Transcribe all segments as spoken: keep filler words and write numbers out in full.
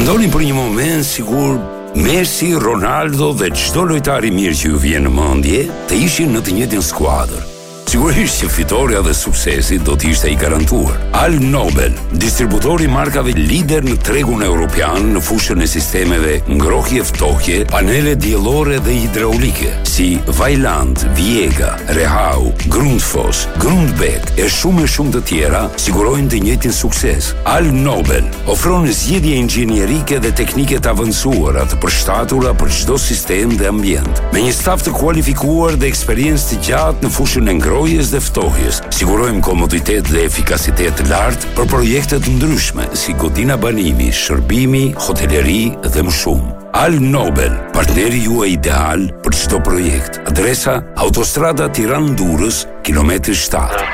Mendoni për një moment sikur Messi, Ronaldo dhe çdo lojtar i mirë që ju vjen në mendje të ishin në të njëjtin skuadër. Sigurisht që fitoria dhe suksesi do të ishte i garantuar. Al Nobel, distributori markave lider në tregun evropian në fushën e sistemeve ngrohje ftohje, panele diellore dhe hidraulike, si Vaillant, Viega, Rehau, Grundfos, Grundbek e shumë e shumë të tjera, sigurojnë të njëjtin sukses. Al Nobel ofron zgjidhje inxhinierike dhe teknike të avancuara të përshtatura për çdo sistem dhe ambient. Me një staf të kualifikuar dhe eksperiencë të gjatë në fushën e ngrohjes dhe ftohjes, sigurojmë komoditet dhe efikasitet të lartë për projekte të ndryshme si godina banimi, shërbimi, hoteleri dhe më shumë. Al Nobel, partneri juaj ideal për çdo projekt. Adresa: Autostrada Tiranë-Durrës, kilometri shtatë.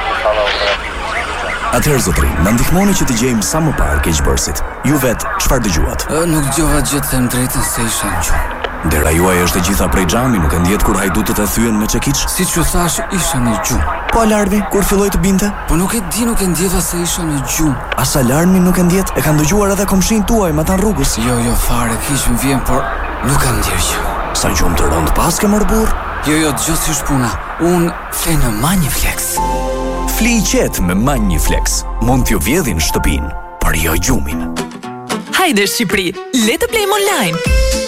Atëherë zotrin, na ndihmoni që të gjejmë sa më parë keqbërësit. Ju vet, çfarë dëgjuat? Nuk dëgjova gjë të them drejtën se isha në gjumë. Dera juaj është e gjitha prej xhami, nuk e ndjet kur hajdutët e thyen me çekiç? Siç u thash, isha në gjumë. Po alarmi kur filloi të binte? Po nuk e di, nuk e ndjeva se isha në gjumë. As alarmi nuk e ndjet? E kanë dëgjuar edhe komshin tuaj, ma tan rrugës. Jo, jo, fare, kish më vjen, por nuk kam ndjer gjë. Sa gjumë të rënd pas ke marr burr? Jo, jo, dëgjoj si është puna. Un fle në Maniflex. Fli i qetë me Maniflex. Mund t'ju vjedhin shtëpinë, por jo gjumin. Hajde Shqipëri, le të blejmë online.